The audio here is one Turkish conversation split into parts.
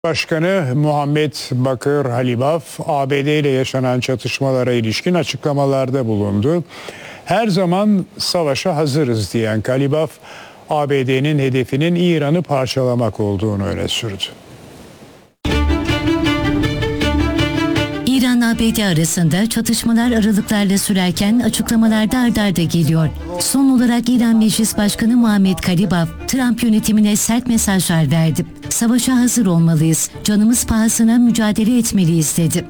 Başkanı Muhammed Bakır Halibaf, ABD ile yaşanan çatışmalara ilişkin açıklamalarda bulundu. Her zaman savaşa hazırız diyen Halibaf, ABD'nin hedefinin İran'ı parçalamak olduğunu öne sürdü. İran-ABD arasında çatışmalar aralıklarla sürerken açıklamalar da ard arda geliyor. Son olarak İran Meclis Başkanı Muhammed Halibaf, Trump yönetimine sert mesajlar verdi. Savaşa hazır olmalıyız, canımız pahasına mücadele etmeliyiz dedi.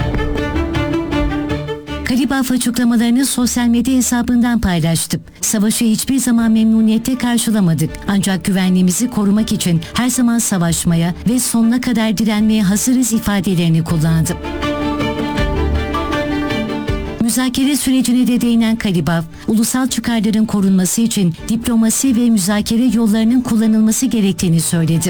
Halibaf açıklamalarını sosyal medya hesabından paylaştı. Savaşı hiçbir zaman memnuniyetle karşılamadık. Ancak güvenliğimizi korumak için her zaman savaşmaya ve sonuna kadar direnmeye hazırız ifadelerini kullandı. Müzakere sürecine de değinen Halibaf, ulusal çıkarların korunması için diplomasi ve müzakere yollarının kullanılması gerektiğini söyledi.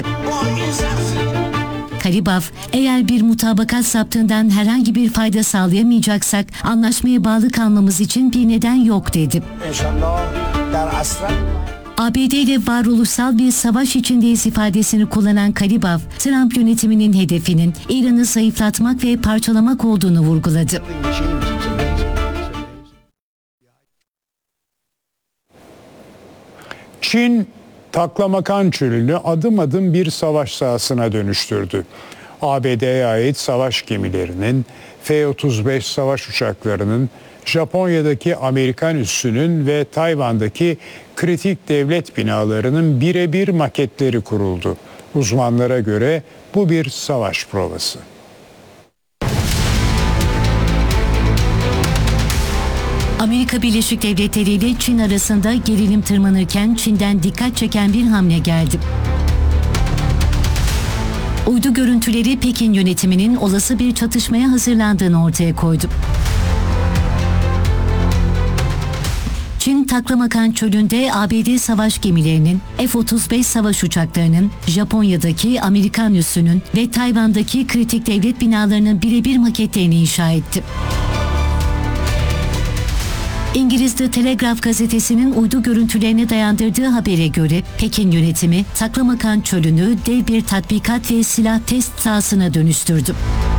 Halibaf, eğer bir mutabakat saptığından herhangi bir fayda sağlayamayacaksak anlaşmaya bağlı kalmamız için bir neden yok dedi. ABD ile varoluşsal bir savaş içindeyiz ifadesini kullanan Halibaf, Trump yönetiminin hedefinin İran'ı zayıflatmak ve parçalamak olduğunu vurguladı. Çin, Taklamakan Çölü'nü adım adım bir savaş sahasına dönüştürdü. ABD'ye ait savaş gemilerinin, F-35 savaş uçaklarının, Japonya'daki Amerikan üssünün ve Tayvan'daki kritik devlet binalarının birebir maketleri kuruldu. Uzmanlara göre bu bir savaş provası. Amerika Birleşik Devletleri ile Çin arasında gerilim tırmanırken Çin'den dikkat çeken bir hamle geldi. Uydu görüntüleri Pekin yönetiminin olası bir çatışmaya hazırlandığını ortaya koydu. Çin, Taklamakan Çölü'nde ABD savaş gemilerinin, F-35 savaş uçaklarının, Japonya'daki Amerikan üssünün ve Tayvan'daki kritik devlet binalarının birebir maketlerini inşa etti. İngiliz The Telegraph gazetesinin uydu görüntülerine dayandırdığı habere göre Pekin yönetimi Taklamakan Çölü'nü dev bir tatbikat ve silah test sahasına dönüştürdü.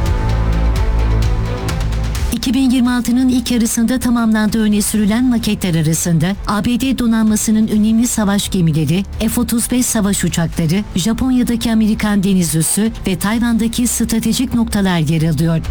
2026'nın ilk yarısında tamamlandığı öne sürülen maketler arasında ABD donanmasının önemli savaş gemileri, F-35 savaş uçakları, Japonya'daki Amerikan deniz üssü ve Tayvan'daki stratejik noktalar yer alıyor.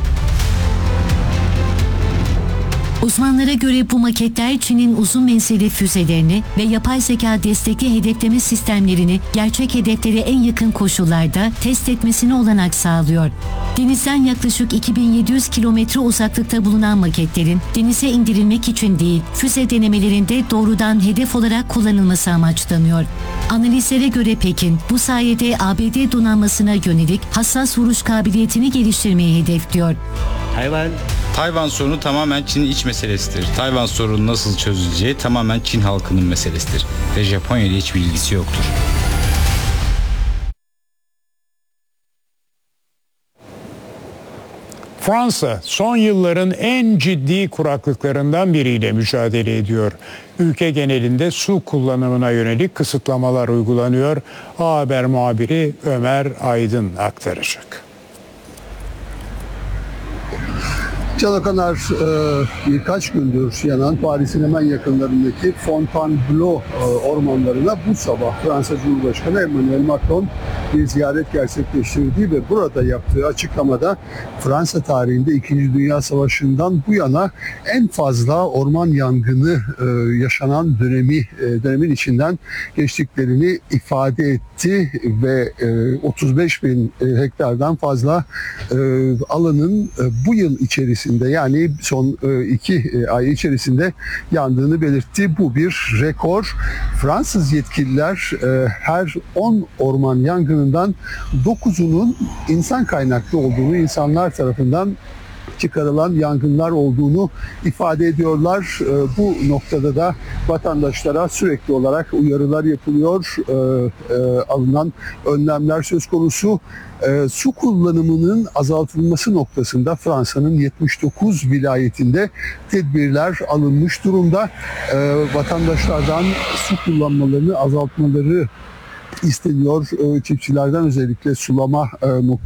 Uzmanlara göre bu maketler Çin'in uzun menzilli füzelerini ve yapay zeka destekli hedefleme sistemlerini gerçek hedeflere en yakın koşullarda test etmesine olanak sağlıyor. Denizden yaklaşık 2700 kilometre uzaklıkta bulunan maketlerin denize indirilmek için değil, füze denemelerinde doğrudan hedef olarak kullanılması amaçlanıyor. Analizlere göre Pekin, bu sayede ABD donanmasına yönelik hassas vuruş kabiliyetini geliştirmeyi hedefliyor. Tayvan sorunu tamamen Çin'in iç meselesidir. Tayvan sorunu nasıl çözüleceği tamamen Çin halkının meselesidir ve Japonya ile hiçbir ilgisi yoktur. Fransa son yılların en ciddi kuraklıklarından biriyle mücadele ediyor. Ülke genelinde su kullanımına yönelik kısıtlamalar uygulanıyor. A Haber muhabiri Ömer Aydın aktaracak. Çalakanar birkaç gündür yanan Paris'in hemen yakınlarındaki Fontainebleau ormanlarına bu sabah Fransa Cumhurbaşkanı Emmanuel Macron bir ziyaret gerçekleştirdi ve burada yaptığı açıklamada Fransa tarihinde 2. Dünya Savaşı'ndan bu yana en fazla orman yangını yaşanan dönemin içinden geçtiklerini ifade etti ve 35 bin hektardan fazla alanın bu yıl içerisinde yani son 2 ay içerisinde yandığını belirtti. Bu bir rekor. Fransız yetkililer her 10 orman yangınından 9'unun insan kaynaklı olduğunu, insanlar tarafından çıkarılan yangınlar olduğunu ifade ediyorlar. Bu noktada da vatandaşlara sürekli olarak uyarılar yapılıyor. Alınan önlemler söz konusu. Su kullanımının azaltılması noktasında Fransa'nın 79 vilayetinde tedbirler alınmış durumda. Vatandaşlardan su kullanmalarını azaltmaları isteniyor. Çiftçilerden özellikle sulama